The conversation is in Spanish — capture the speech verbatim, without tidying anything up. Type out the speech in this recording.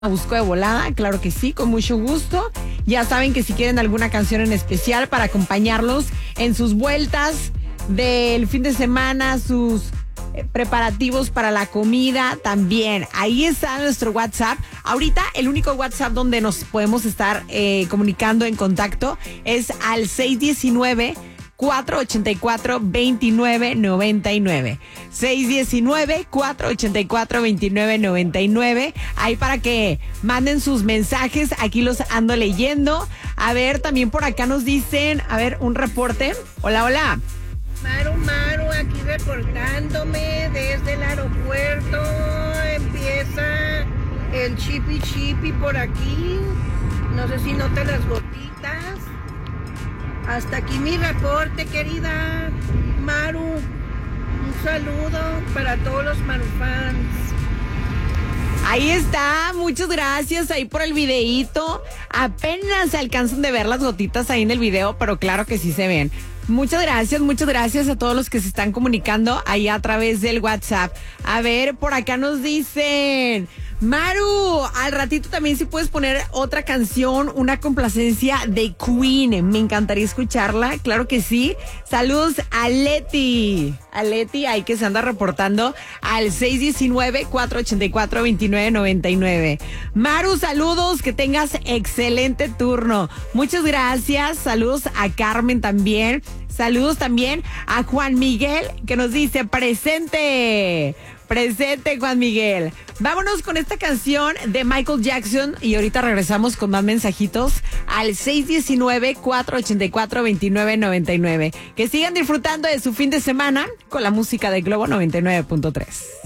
La busco de volada, claro que sí, con mucho gusto. Ya saben que si quieren alguna canción en especial para acompañarlos en sus vueltas del fin de semana, sus eh, preparativos para la comida, también. Ahí está nuestro WhatsApp. Ahorita el único WhatsApp donde nos podemos estar eh, comunicando en contacto es al seis uno nueve, cuatro ocho cuatro, dos nueve nueve nueve. seis uno nueve, cuatro ocho cuatro, dos nueve nueve nueve. Ahí para que manden sus mensajes. Aquí los ando leyendo. A ver, también por acá nos dicen, a ver, un reporte. Hola, hola. Maru, Maru, aquí reportándome desde el aeropuerto. Empieza el chipi chipi por aquí. No sé si notas las gotitas. Hasta aquí mi reporte, querida Maru. Un saludo para todos los Maru fans. Ahí está, muchas gracias ahí por el videíto. Apenas se alcanzan de ver las gotitas ahí en el video, pero claro que sí se ven. Muchas gracias, muchas gracias a todos los que se están comunicando ahí a través del WhatsApp. A ver, por acá nos dicen, Maru, al ratito también si puedes poner otra canción, una complacencia de Queen. Me encantaría escucharla, claro que sí. Saludos a Leti. A Leti, ahí que se anda reportando al seis uno nueve, cuatro ocho cuatro, dos nueve nueve nueve. Maru, saludos, que tengas excelente turno. Muchas gracias. Saludos a Carmen también. Saludos también a Juan Miguel, que nos dice presente. Presente, Juan Miguel. Vámonos con esta canción de Michael Jackson y ahorita regresamos con más mensajitos al seis uno nueve, cuatro ocho cuatro, dos nueve nueve nueve. Que sigan disfrutando de su fin de semana con la música de Globo noventa y nueve punto tres.